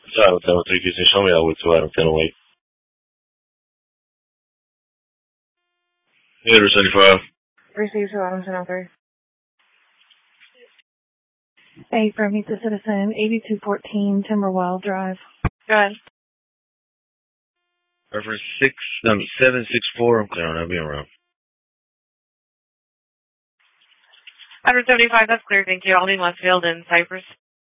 Ciao, 1036, show me that with 208. Yeah, 75. Received 203. A for Meet the Citizen, 8214 Timberwell Drive. Go ahead. Reference 764, I'm clear on that being around. 175, that's clear, thank you. Aldine Westfield in Cypress.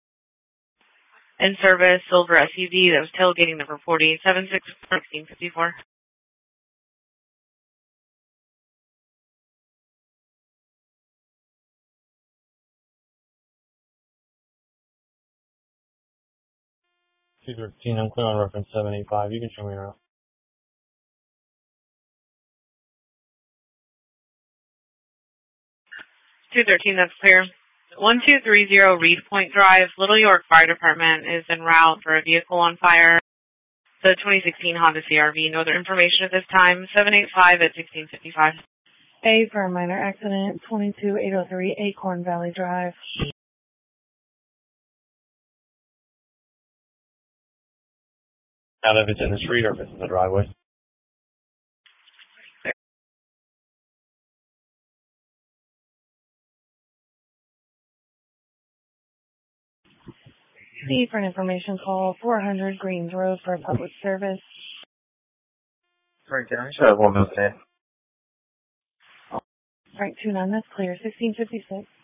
In service, silver SUV that was tailgating number 40, 764, 1654. C13, I'm clear on reference 785. You can show me around. 213, that's clear. 1230 Reed Point Drive, Little York Fire Department is en route for a vehicle on fire. The 2016 Honda CRV. No other information at this time. 785 at 1655. A for a minor accident, 22803 Acorn Valley Drive. Out if it's in the street or if it's in the driveway. C for an information call, 400 Greens Road for a public service. Frank, I should have 1 minute. Frank 29, that's clear. 1656.